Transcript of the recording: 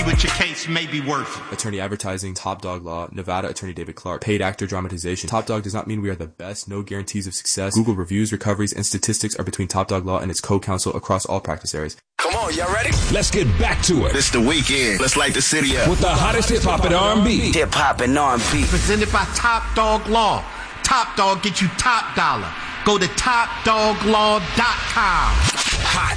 what your case may be worth. Attorney Advertising, Top Dog Law, Nevada Attorney David Clark, Paid Actor Dramatization. Top Dog does not mean we are the best, no guarantees of success. Google reviews, recoveries, and statistics are between Top Dog Law and its co-counsel across all practice areas. Come on, y'all ready? Let's get back to it. It's the weekend. Let's light the city up. With the hottest hip-hop and R&B. Hip-hop and R&B. Presented by Top Dog Law. Top Dog get you top dollar. Go to TopDogLaw.com. Hot